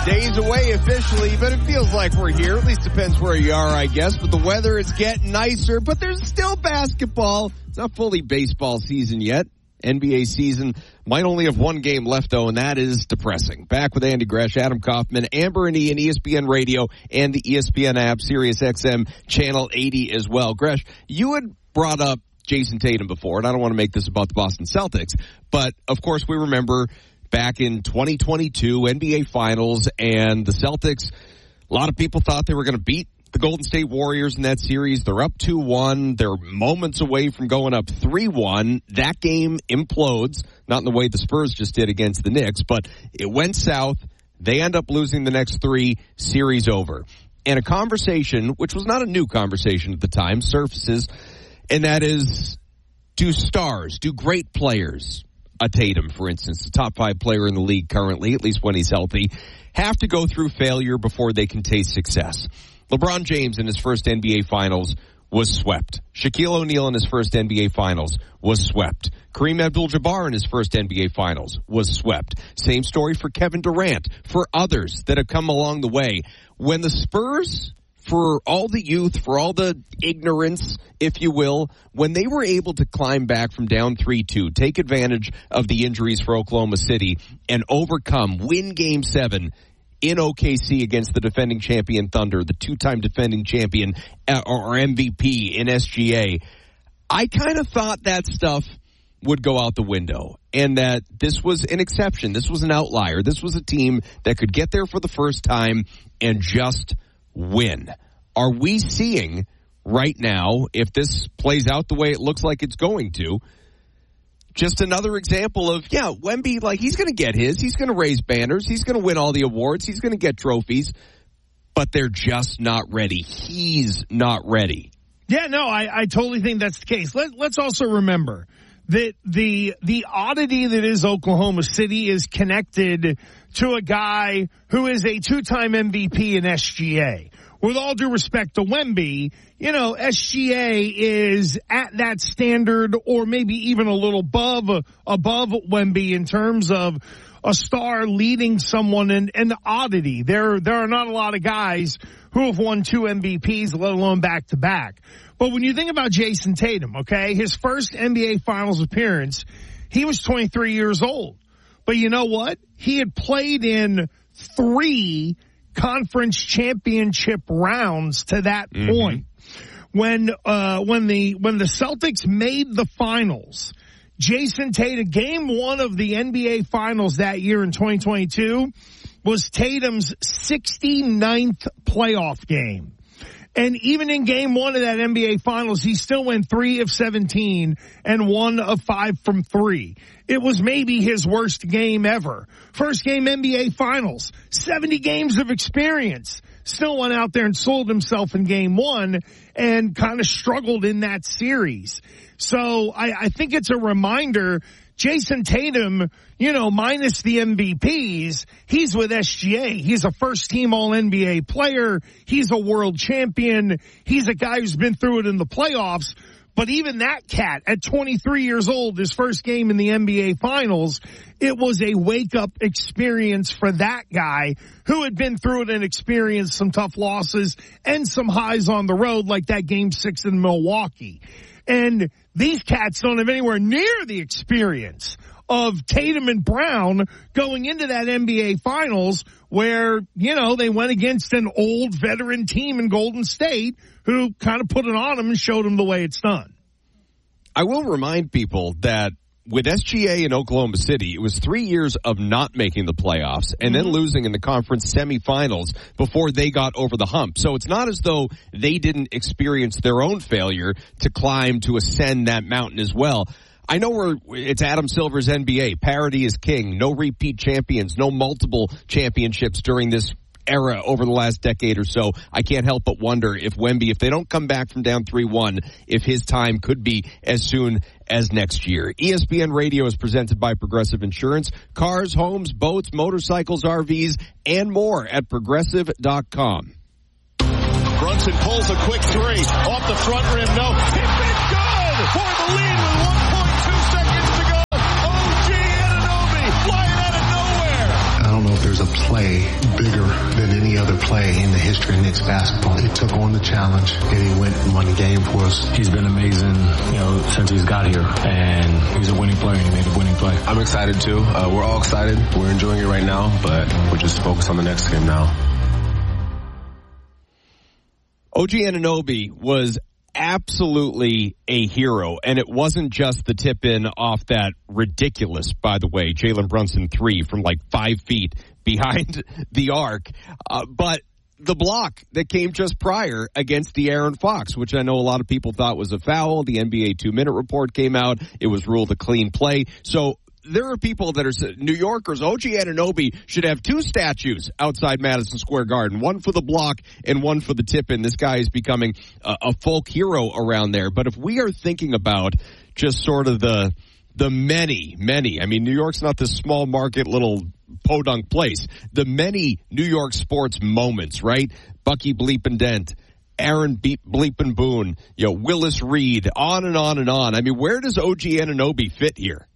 Days away officially, but it feels like we're here. At least depends where you are, I guess. But the weather is getting nicer, but there's still basketball. It's not fully baseball season yet. NBA season might only have one game left, though, and that is depressing. Back with Andy Gresh, Adam Kaufman, Amber and Ian, ESPN Radio, and the ESPN app, Sirius XM, Channel 80 as well. Gresh, you had brought up Jason Tatum before, and I don't want to make this about the Boston Celtics, but, of course, we remember back in 2022 NBA Finals, and the Celtics, a lot of people thought they were going to beat the Golden State Warriors in that series. They're up 2-1. They're moments away from going up 3-1. That game implodes, not in the way the Spurs just did against the Knicks, but it went south. They end up losing the next three, series over. And a conversation, which was not a new conversation at the time, surfaces, and that is, do great players, a Tatum, for instance, the top 5 player in the league currently, at least when he's healthy, have to go through failure before they can taste success? LeBron James in his first NBA Finals was swept. Shaquille O'Neal in his first NBA Finals was swept. Kareem Abdul-Jabbar in his first NBA Finals was swept. Same story for Kevin Durant, for others that have come along the way. When the Spurs, for all the youth, for all the ignorance, if you will, when they were able to climb back from down 3-2, take advantage of the injuries for Oklahoma City, and win Game 7 in OKC against the defending champion Thunder, the two-time defending champion or MVP in SGA, I kind of thought that stuff would go out the window and that this was an exception. This was an outlier. This was a team that could get there for the first time and just win. Are we seeing right now, if this plays out the way it looks like it's going to, just another example of, Wemby, he's going to get his. He's going to raise banners. He's going to win all the awards. He's going to get trophies. But they're just not ready. He's not ready. Yeah, no, I totally think that's the case. Let's also remember that the oddity that is Oklahoma City is connected to a guy who is a 2-time MVP in SGA. With all due respect to Wemby, SGA is at that standard or maybe even a little above Wemby in terms of a star leading someone and oddity. There are not a lot of guys who have won 2 MVPs, let alone back-to-back. But when you think about Jason Tatum, okay, his first NBA Finals appearance, he was 23 years old. But you know what? He had played in 3 conference championship rounds to that point. When the Celtics made the finals, Jason Tatum, game 1 of the NBA Finals that year in 2022 was Tatum's 69th playoff game. And even in game 1 of that NBA Finals, he still went 3 of 17 and 1 of 5 from 3. It was maybe his worst game ever. First game NBA Finals, 70 games of experience. Still went out there and sold himself in game 1 and kind of struggled in that series. So I think it's a reminder, Jason Tatum, minus the MVPs, he's with SGA. He's a first-team All-NBA player. He's a world champion. He's a guy who's been through it in the playoffs. But even that cat, at 23 years old, his first game in the NBA Finals, it was a wake-up experience for that guy who had been through it and experienced some tough losses and some highs on the road, like that Game 6 in Milwaukee. And these cats don't have anywhere near the experience of Tatum and Brown going into that NBA Finals where, they went against an old veteran team in Golden State who kind of put it on them and showed them the way it's done. I will remind people that with SGA in Oklahoma City, it was 3 years of not making the playoffs and then losing in the conference semifinals before they got over the hump. So it's not as though they didn't experience their own failure to ascend that mountain as well. I know it's Adam Silver's NBA. Parity is king. No repeat champions. No multiple championships during this era over the last decade or so. I can't help but wonder if Wemby, if they don't come back from down 3-1, if his time could be as soon as next year. ESPN Radio is presented by Progressive Insurance. Cars, homes, boats, motorcycles, RVs, and more at Progressive.com. Brunson pulls a quick 3 off the front rim. No, it's good for the lead with 1.2 seconds to go. OG Anunoby flying out of nowhere. I don't know if there's a play bigger other play in the history of Knicks basketball. He took on the challenge and he went and won the game for us. He's been amazing, since he's got here, and he's a winning player, and he made a winning play. I'm excited too. We're all excited. We're enjoying it right now, but we're just focused on the next game now. OG Anunoby was absolutely a hero, and it wasn't just the tip-in off that ridiculous, by the way, Jalen Brunson 3 from like 5 feet behind the arc, but the block that came just prior against De'Aaron Fox, which I know a lot of people thought was a foul. The NBA 2-minute report came out. It was ruled a clean play. So there are people that are New Yorkers. OG Anunoby should have 2 statues outside Madison Square Garden, one for the block and one for the tip-in. This guy is becoming a folk hero around there. But if we are thinking about just sort of the many, I mean, New York's not this small market little podunk place. The many New York sports moments, right? Bucky Bleepin' Dent, Aaron Bleepin' Boone, Willis Reed, on and on and on. I mean, where does OG Anunoby fit here?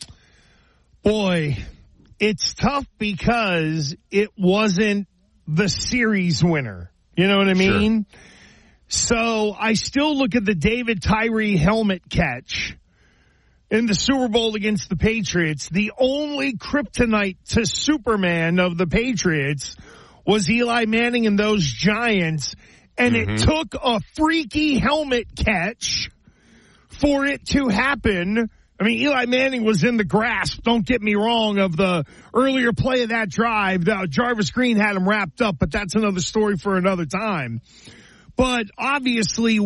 Boy, it's tough because it wasn't the series winner. You know what I mean? Sure. So I still look at the David Tyree helmet catch in the Super Bowl against the Patriots. The only kryptonite to Superman of the Patriots was Eli Manning and those Giants, and it took a freaky helmet catch for it to happen. I mean, Eli Manning was in the grasp, don't get me wrong, of the earlier play of that drive. Jarvis Green had him wrapped up, but that's another story for another time. But obviously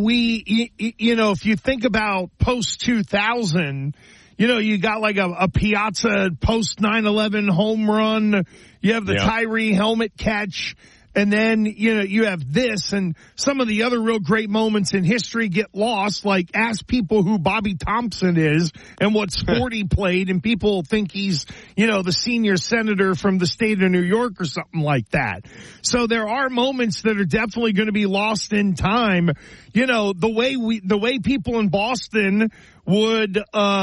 if you think about post-2000, you got like a Piazza post-9/11 home run. You have the Tyree helmet catch. And then, you have this, and some of the other real great moments in history get lost. Like, ask people who Bobby Thompson is and what sport he played, and people think he's, the senior senator from the state of New York or something like that. So there are moments that are definitely going to be lost in time. The way people in Boston would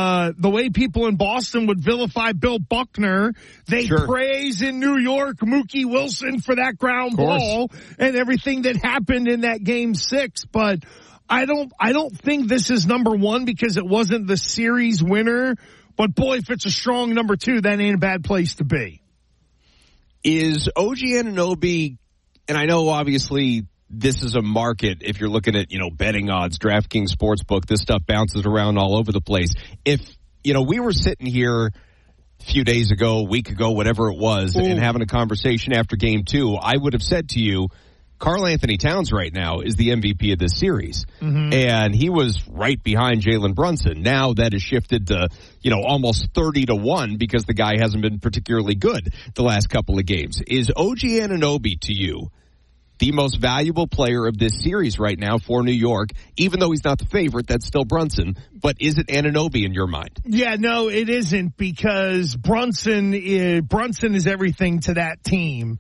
vilify Bill Buckner. They praise in New York Mookie Wilson for that ground ball and everything that happened in that game 6. But I don't think this is number 1 because it wasn't the series winner. But boy, if it's a strong number 2, that ain't a bad place to be. Is OG Anunoby, and I know obviously this is a market, if you're looking at, betting odds, DraftKings Sportsbook, this stuff bounces around all over the place. If, we were sitting here a few days ago, a week ago, whatever it was, and having a conversation after game 2, I would have said to you, Karl Anthony Towns right now is the MVP of this series. And he was right behind Jalen Brunson. Now that has shifted to, almost 30-1 because the guy hasn't been particularly good the last couple of games. Is OG Anunoby to you the most valuable player of this series right now for New York? Even though he's not the favorite, that's still Brunson. But is it Anunoby in your mind? Yeah, no, it isn't, because Brunson is everything to that team.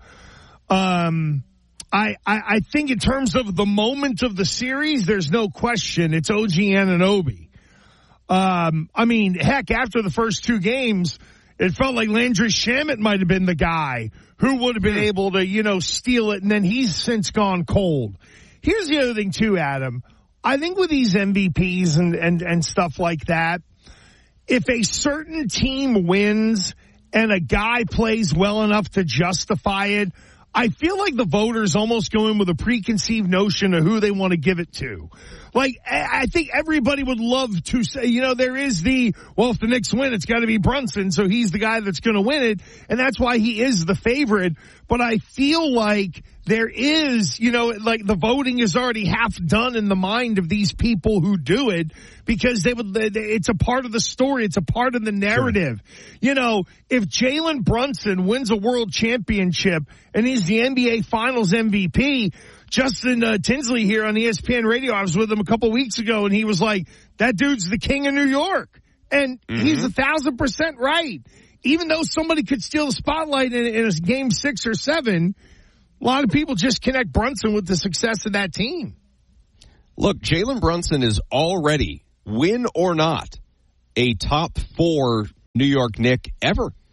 I think in terms of the moment of the series, there's no question it's OG Anunoby. Heck, after the first 2 games, it felt like Landry Shamet might have been the guy who would have been able to, steal it, and then he's since gone cold. Here's the other thing too, Adam. I think with these MVPs and stuff like that, if a certain team wins and a guy plays well enough to justify it, I feel like the voters almost go in with a preconceived notion of who they want to give it to. Like, I think everybody would love to say, there is if the Knicks win, it's got to be Brunson, so he's the guy that's going to win it, and that's why he is the favorite. But I feel like there is, the voting is already half done in the mind of these people who do it, because it's a part of the story. It's a part of the narrative. Sure. If Jalen Brunson wins a world championship and he's the NBA Finals MVP, Justin Tinsley here on ESPN Radio, I was with him a couple weeks ago, and he was like, that dude's the king of New York. And he's 1,000% right. Even though somebody could steal the spotlight in a game 6 or 7, a lot of people just connect Brunson with the success of that team. Look, Jalen Brunson is already, win or not, a top 4 New York Knick ever.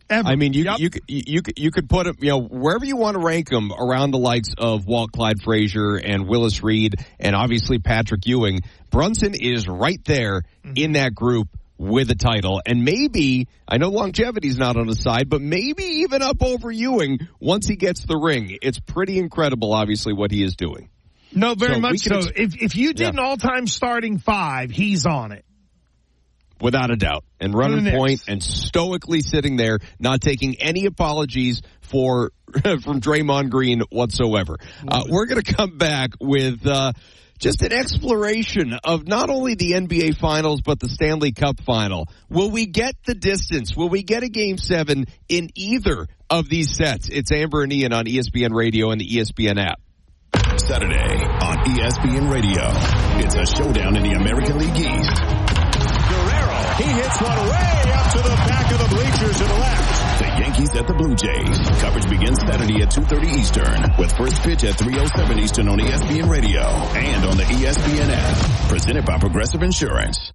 Ever. I mean, you could put him, wherever you want to rank him around the likes of Walt Clyde Frazier and Willis Reed and obviously Patrick Ewing. Brunson is right there in that group with a title. And maybe, I know longevity's not on his side, but maybe even up over Ewing once he gets the ring. It's pretty incredible, obviously, what he is doing. No, very much so. If you did an all-time starting five, he's on it. Without a doubt. And running point and stoically sitting there, not taking any apologies from Draymond Green whatsoever. We're going to come back with just an exploration of not only the NBA Finals, but the Stanley Cup Final. Will we get the distance? Will we get a Game 7 in either of these sets? It's Amber and Ian on ESPN Radio and the ESPN app. Saturday on ESPN Radio. It's a showdown in the American League East. Guerrero, he hits one way up to the back of the bleachers to the left. The Yankees at the Blue Jays. Coverage begins Saturday at 2:30 Eastern with first pitch at 3:07 Eastern on ESPN Radio and on the ESPN app. Presented by Progressive Insurance.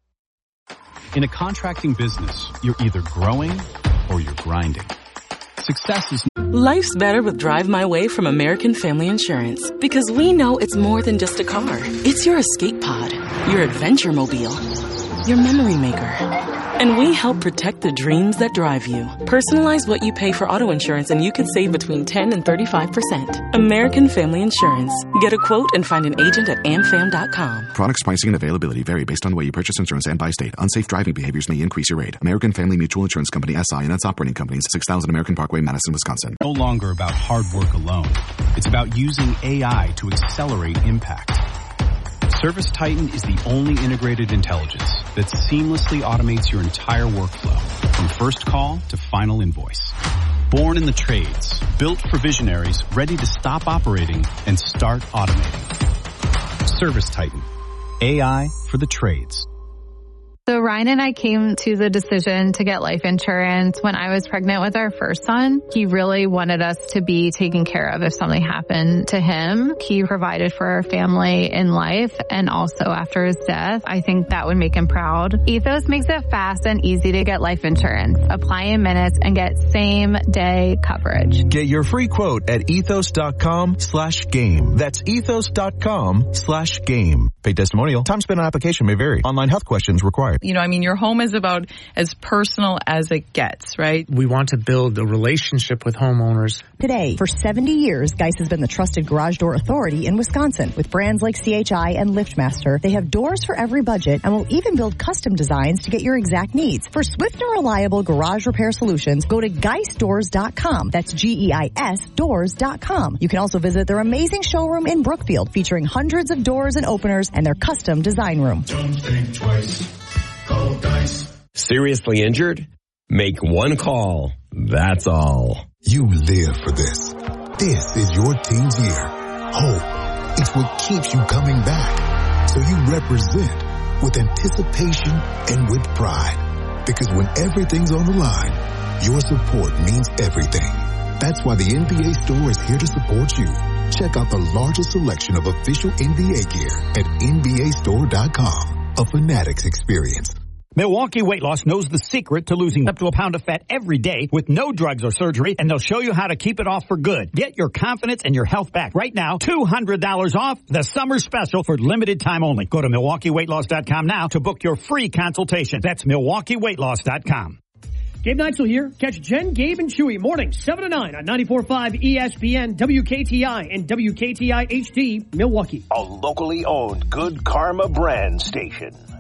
In a contracting business, you're either growing or you're grinding. Success is... Life's better with Drive My Way from American Family Insurance. Because we know it's more than just a car. It's your escape pod, your adventure mobile, your memory maker. And we help protect the dreams that drive you. Personalize what you pay for auto insurance and you could save between 10 and 35%. American Family Insurance. Get a quote and find an agent at amfam.com. Products, pricing, and availability vary based on the way you purchase insurance and by state. Unsafe driving behaviors may increase your rate. American Family Mutual Insurance Company, SI, and its operating companies, 6000 American Parkway, Madison, Wisconsin. No longer about hard work alone. It's about using AI to accelerate impact. ServiceTitan is the only integrated intelligence that seamlessly automates your entire workflow, from first call to final invoice. Born in the trades, built for visionaries ready to stop operating and start automating. ServiceTitan, AI for the trades. So Ryan and I came to the decision to get life insurance when I was pregnant with our first son. He really wanted us to be taken care of if something happened to him. He provided for our family in life and also after his death. I think that would make him proud. Ethos makes it fast and easy to get life insurance. Apply in minutes and get same-day coverage. Get your free quote at ethos.com/game. That's ethos.com/game. Paid testimonial. Time spent on application may vary. Online health questions required. Your home is about as personal as it gets, right? We want to build a relationship with homeowners. Today, for 70 years, Geis has been the trusted garage door authority in Wisconsin. With brands like CHI and LiftMaster, they have doors for every budget and will even build custom designs to get your exact needs. For swift and reliable garage repair solutions, go to GeisDoors.com. That's GEIS doors.com. You can also visit their amazing showroom in Brookfield, featuring hundreds of doors and openers and their custom design room. Don't think twice. Call Geis. Seriously injured? Make one call. That's all. You live for this. This is your team's year. Hope. It's what keeps you coming back. So you represent with anticipation and with pride. Because when everything's on the line, your support means everything. That's why the NBA store is here to support you. Check out the largest selection of official NBA gear at NBAstore.com. A Fanatics experience. Milwaukee Weight Loss knows the secret to losing up to a pound of fat every day with no drugs or surgery, and they'll show you how to keep it off for good. Get your confidence and your health back right now. $200 off the summer special for limited time only. Go to MilwaukeeWeightLoss.com now to book your free consultation. That's MilwaukeeWeightLoss.com. Gabe Neitzel here. Catch Jen, Gabe, and Chewy mornings 7 to 9 on 94.5 ESPN, WKTI, and WKTI HD, Milwaukee. A locally owned Good Karma brand station.